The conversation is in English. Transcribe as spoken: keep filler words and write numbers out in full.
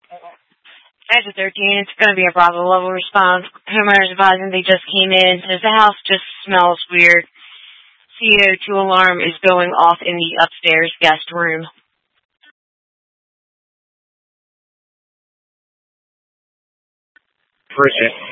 Exit thirteen, it's going to be a Bravo level response. Homeowners advising they just came in. Says the house just smells weird. C O two alarm is going off in the upstairs guest room. Bridget.